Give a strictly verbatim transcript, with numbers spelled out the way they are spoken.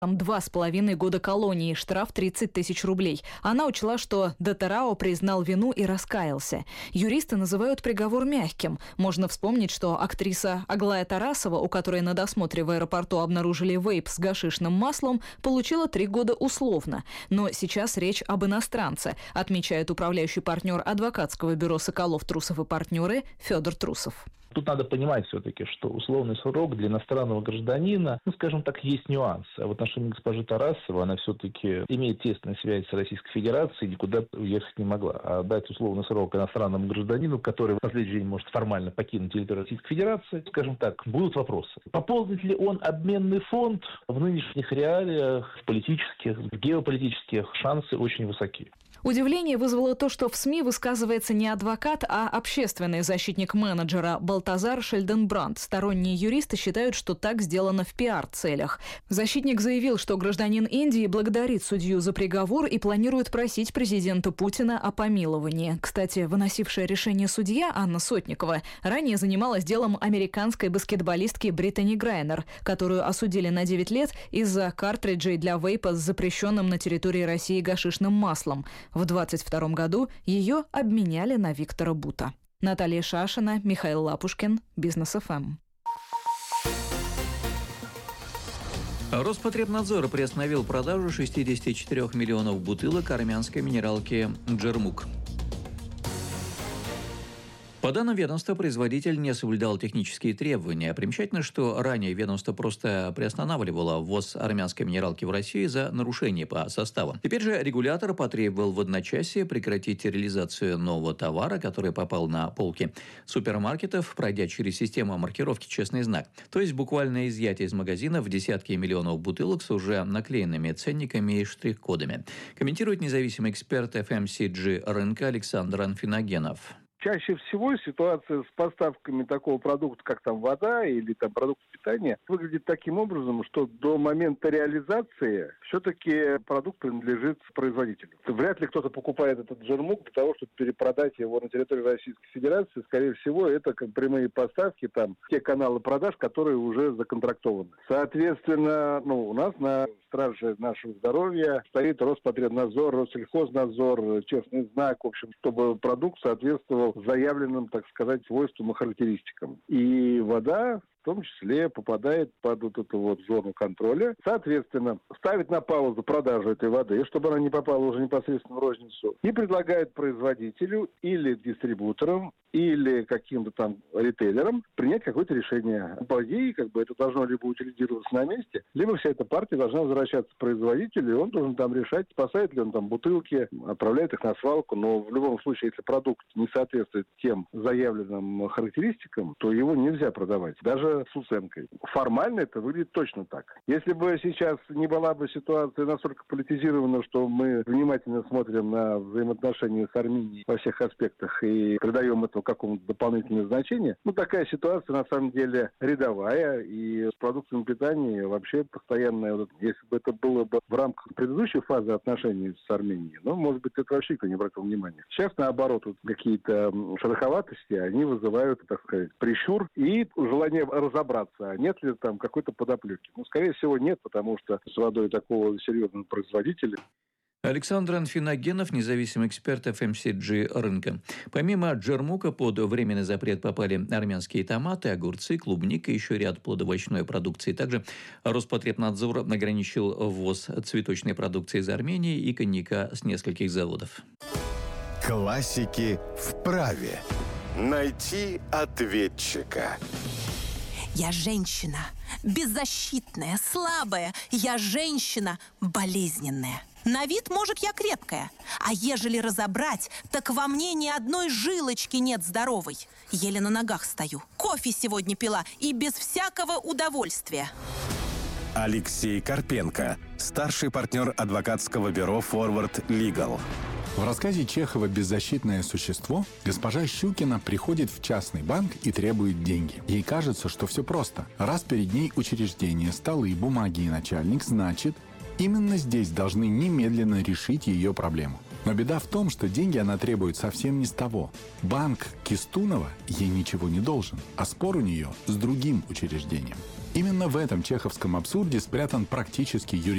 Там два с половиной года колонии, штраф тридцать тысяч рублей. Она учла, что Датерао признал вину и раскаялся. Юристы называют приговор мягким. Можно вспомнить, что актриса Аглая Тарасова, у которой на досмотре в аэропорту обнаружили вейп с гашишным маслом, получила три года условно. Но сейчас речь об иностранце, отмечает управляющий партнер адвокатского бюро «Соколов, Трусов и партнеры» Федор Трусов. Тут надо понимать все-таки, что условный срок для иностранного гражданина, ну, скажем так, есть нюансы. А в отношении госпожи Тарасовой она все-таки имеет тесную связь с Российской Федерацией, никуда уехать не могла. А дать условный срок иностранному гражданину, который на следующий день может формально покинуть территорию Российской Федерации, скажем так, будут вопросы. Пополнит ли он обменный фонд? В нынешних реалиях, в политических, в геополитических шансы очень высоки. Удивление вызвало то, что в СМИ высказывается не адвокат, а общественный защитник менеджера Балтазар Шельденбранд. Сторонние юристы считают, что так сделано в пиар-целях. Защитник заявил, что гражданин Индии благодарит судью за приговор и планирует просить президента Путина о помиловании. Кстати, выносившая решение судья Анна Сотникова ранее занималась делом американской баскетболистки Британи Грайнер, которую осудили на девять лет из-за картриджей для вейпа с запрещенным на территории России гашишным маслом. В двадцать втором году ее обменяли на Виктора Бута. Наталья Шашина, Михаил Лапушкин, Бизнес эф эм. Роспотребнадзор приостановил продажу шестьдесят четыре миллионов бутылок армянской минералки «Джермук». По данным ведомства, производитель не соблюдал технические требования. Примечательно, что ранее ведомство просто приостанавливало ввоз армянской минералки в Россию за нарушение по составу. Теперь же регулятор потребовал в одночасье прекратить реализацию нового товара, который попал на полки супермаркетов, пройдя через систему маркировки «Честный знак». То есть буквально изъятие из магазинов десятки миллионов бутылок с уже наклеенными ценниками и штрих-кодами. Комментирует независимый эксперт эф эм си джи рынка Александр Анфиногенов. Чаще всего ситуация с поставками такого продукта, как там вода или там продукты питания, выглядит таким образом, что до момента реализации все-таки продукт принадлежит производителю. Вряд ли кто-то покупает этот джермук для того, чтобы перепродать его на территории Российской Федерации. Скорее всего, это как прямые поставки, там, те каналы продаж, которые уже законтрактованы. Соответственно, ну, у нас на страже нашего здоровья стоит Роспотребнадзор, Россельхознадзор, Честный знак, в общем, чтобы продукт соответствовал заявленным, так сказать, свойствам и характеристикам. И вода в том числе попадает под вот эту вот зону контроля. Соответственно, ставит на паузу продажу этой воды, чтобы она не попала уже непосредственно в розницу, и предлагает производителю или дистрибьюторам, или каким-то там ритейлерам принять какое-то решение. По идее, как бы это должно либо утилизироваться на месте, либо вся эта партия должна возвращаться к производителю, и он должен там решать, спасает ли он там бутылки, отправляет их на свалку. Но в любом случае, если продукт не соответствует тем заявленным характеристикам, то его нельзя продавать, даже с уценкой. Формально это выглядит точно так. Если бы сейчас не была бы ситуация настолько политизирована, что мы внимательно смотрим на взаимоотношения с Арменией во всех аспектах и придаем этому какому-то дополнительное значение, ну, такая ситуация на самом деле рядовая, и с продуктами питания вообще постоянная. Вот, если бы это было бы в рамках предыдущей фазы отношений с Арменией, ну, может быть, это вообще никто не обратил внимания. Сейчас, наоборот, вот какие-то шероховатости, они вызывают, так сказать, прищур и желание разобраться, а нет ли там какой-то подоплеки. Ну, скорее всего, нет, потому что с водой такого серьезного производителя. Александр Анфиногенов, независимый эксперт эф эм си джи рынка. Помимо джермука под временный запрет попали армянские томаты, огурцы, клубника и еще ряд плодоовощной продукции. Также Роспотребнадзор ограничил ввоз цветочной продукции из Армении и коньяка с нескольких заводов. Классики в праве. Найти ответчика. Я женщина, беззащитная, слабая. Я женщина, болезненная. На вид, может, я крепкая, а ежели разобрать, так во мне ни одной жилочки нет здоровой. Еле на ногах стою, кофе сегодня пила и без всякого удовольствия. Алексей Карпенко, старший партнер адвокатского бюро «Форвард Лигал». В рассказе Чехова «Беззащитное существо» госпожа Щукина приходит в частный банк и требует деньги. Ей кажется, что все просто. Раз перед ней учреждение, столы, бумаги и начальник, значит, именно здесь должны немедленно решить ее проблему. Но беда в том, что деньги она требует совсем не с того. Банк Кистунова ей ничего не должен, а спор у нее с другим учреждением. Именно в этом чеховском абсурде спрятан практический юридический